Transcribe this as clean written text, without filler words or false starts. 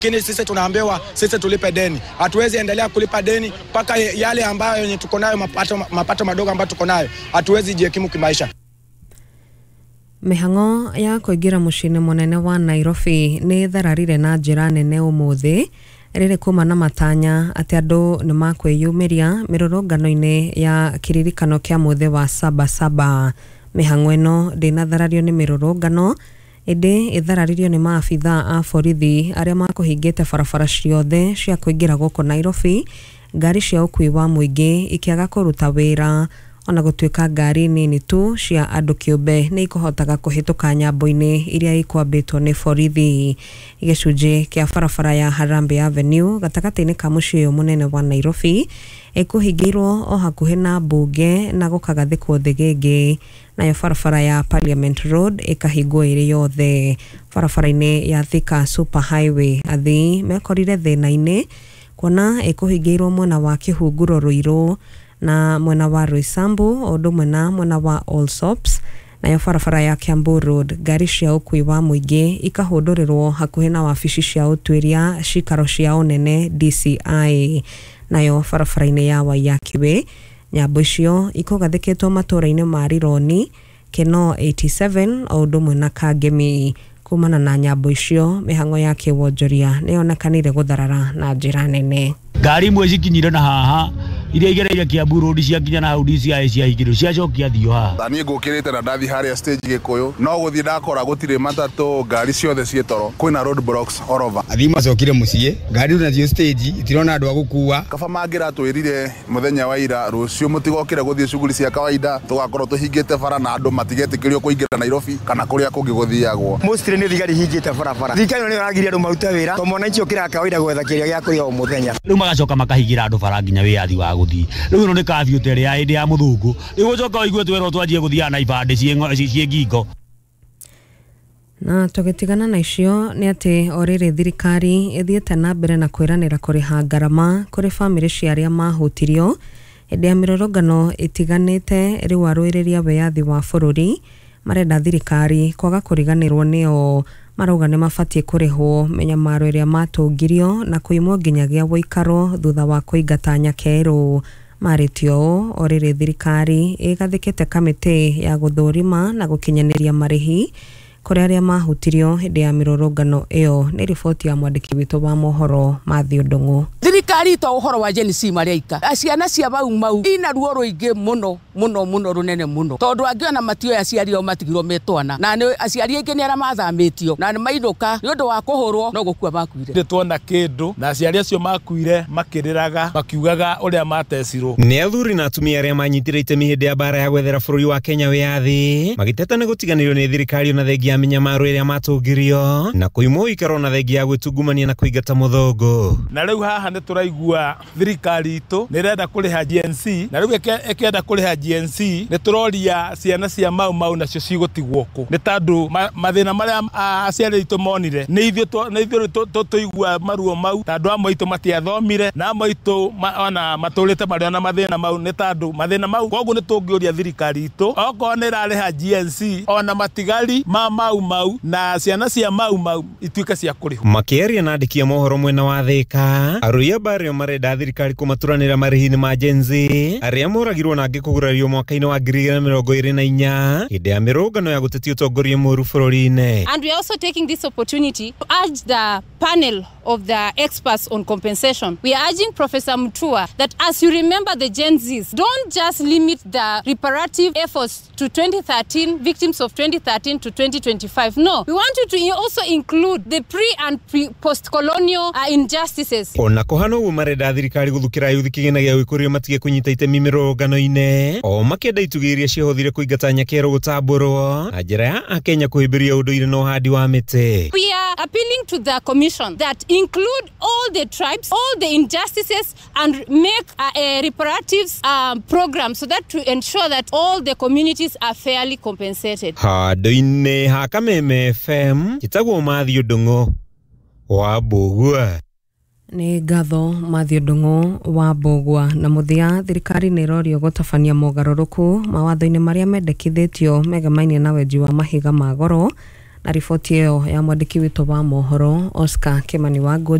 Lakini sisi tunaambiwa sisi tulipe deni. Hatuwezi endelea kulipa deni mpaka yale ambayo yenye tuko nayo mapato madogo ambayo tuko nayo. Hatuwezi jihekimu kimaisha. Mihango ya kuingira mucini munene wa Nairobi ni thararire na njira nene umuthi riri kuma na matanya ati andu ni makwiyumiria mirurungano-ini ya kiririkano kia muthi wa Sabasaba. Mihango ino ndinatharario ni mirurungano indi ithararirio ni maabitha a borithi aria makuhingite barabara ciothe cia kuingira guku Nairobi, ngari cia ukui wa muingi ikiaga kuruta wira, ona gutuika ngari nini tu cia andu kiumbe ni ikuhotaga kuhituka nyambo-ini iria ikwambitwo ni borithi. Gicunji kia barabara ya Harambee Avenue gatagati-ini ka mucii munene wa Nairobi ikuhingirwo o hakuhi na mbunge na gukagathikwo thigingi, nayo barabara ya Parliament Road ikahingwo iri yothe. Barabara-ini ya Thika Super Highway athii mekorire thina-ini kuona ikuhingirwo mwena wa Kihunguro Ruiru na mwena wa Roysambu o ndumwe na mwena wa Allsops, nayo barabara ya Kiambu Road ngari cia ukui wa muingi ikahundurirwo hakuhi na wabici cia utwiria cikaro cia unene DCI. Nayo barabara-ini ya Waiyaki nyambo icio ikugathikitwo matura-ini ma Rironi, Keno 87 o ndumwe na Kangemi. Kumana na nyambo icio mihango ya kiwonjoria nionekanire gutharara na njira nene. Ngari imwe cikinyire na haha iria igereire Kiambu Road ciakinya na hau DCI ciahingirwo ciacokia thio haha. Niĩ ngũkĩrĩte na ndathi haria stage Gikuyu no guthii ndakora gutire matatu ngari ciothe cietoro kwina road blocks all over. Athii macokire muciĩ ngari nacio stage itirona andu a gukua. Kaba mangĩratwĩrire muthenya wa ira rũciũ mutigokire guthii shughuli cia kawaida tugakorwo tuhingĩte bara na andu matigetĩkĩrio kũingĩra Nairobi kana kũrĩa kũngĩ gũthiagwo. Mostly nĩ thigari hingĩte barabara. Thikari nĩ ĩragiria andu marute wĩra to mwananchi okira kawaida gwetha kĩrĩa gĩa kũrĩa o muthenya. Rĩu magacoka makahingira andu bara nginya wĩyathi wa guthii. Rĩu ĩno nĩ kafyu tere ya hĩndĩ ya mũthũngũ. Rĩu gũcoka waigue twerwo twanjie gũthiaga na ibande ciĩ ngingo. Na tugitigana na icio ni ati oriri thirikari ithiete na mbere na kwiranira kuriha ngarama kuri family cia aria mahutirio hĩndĩ ya mirurungano itiganite riu arũĩrĩria wiyathi wa bururi marenda thirikari kwaga kuriganirwo nio marauga ni mabatie kurihwo menyamaro iria matungirio na kuimwo nginyagia guikaro thutha wa kuingata nyakeru. Maritio oriri thirikari igathikite kamiti ya guthurima na gukinyaniria marihi kuri aria mahutirio hindi ya mirurungano iyo. Ni riboti ya mwandiki witu wa mohoro Mathew Ndung'u. Thirikari to uhoro wa Gen Z mariaika aciana cia mau ina ruo ruingi muno runene muno tondu angiona matio aciari o matigirwo metwana na ni aciari ingi ni ara mathamitio na ni mainuka ni undu wa kuhurwo no gukua makuire. Ndi tuona kindu na aciari acio makuire makiriraga makiugaga uria matecirwo. Ni athuri na atumia aria manyitire itemi hindi ya bara ya gwethera bururi wa Kenya wiyathi magiteta ni gutiganirio ni thirikari na thengia menyamaro iria matungirio na kuimwo ikaro na thengia ya gwitungumania na kuingata muthongo. Na riu haha ni turaigua thirikari itu ni renda kuriha Gen Z na riu ekenda kuriha Gen Z ni turoria ciana cia mau nacio cigutigwo ku ni tandu mathina maria aciari itu monire ni ithio tuigua maruo mau tandu amwe itu matiathomire na amwe itu ona maturite mari ona mathina mau ni tandu mathina mau koguo ni tungiuria thirikari itu okorwo ni rariha Gen Z ona matigari mau na ciana cia mau ituika cia kuriho. Makieria na andiki a mohoro mwena wa Thika aruia bario marenda thirikari kumaturanira marihi-ini ma Gen Z aria moragirwo na angi kugurario mwaka-ini wa 2024 hindi ya mirungano ya gutetia utongoria muru bururi-ini. And we are also taking this opportunity to urge the panel of the experts on compensation. We are urging Professor Mutua that as you remember the Gen Zs, don't just limit the reparative efforts to 2013, victims of 2013 to 2025. No, we want you to also include the post-colonial injustices. Ona kohano uguo marenda thirikari guthukira yuthi kigina gia gwikuria matige kunyita itemi mirungano-ini o makenda itugiria ciahothire kuingata nyakero gutamburwo na njira ya Akenya kuhimbiria unduire na uhandi wa miti. We are appealing to the commission that include all the tribes, all the injustices and make a reparatives program so that to ensure that all the communities are fairly compensated. Handu-ini ha Kameme FM kitagwo Mathew Ndung'u wa Mbugua. Ni ngatho Mathew Ndung'u wa Mbugua. Na muthia thirikari ni rorio gutabania mogaruruku mawatho-ini maria mendekithitio megemainie na wenji wa mahiga ma goro na riboti ĩyo ya mwandĩki witũ wa mohoro Oscar Kimani Wangu